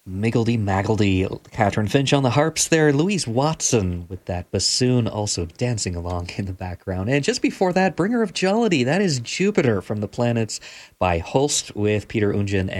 Miggledy Maggledy, Catherine Finch on the harps there, Louise Watson with that bassoon also dancing along in the background. And just before that, Bringer of Jollity, that is Jupiter from the Planets by Holst with Peter Ungen